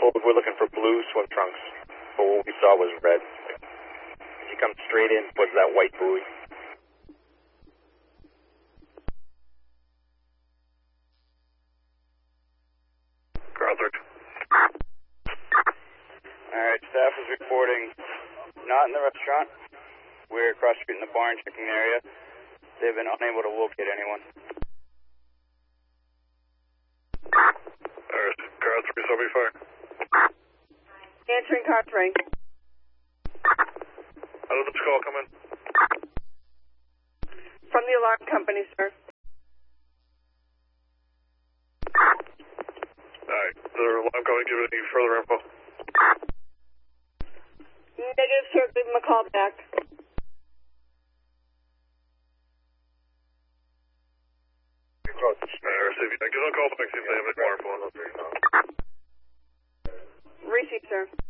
code, we're looking for blue swim trunks, but what we saw was red. If you come straight in towards that white buoy. Alright, staff is reporting not in the restaurant. We're across the street in the barn checking the area. They've been unable to locate anyone. Alright, car 3, subject fire. Answering car 3. How did this call come in? From the alarm company, sir. Alright, the alarm company give any further info? Negative, sir. Give them a call back. Give them a call back, see if they have any more info. Receive, sir.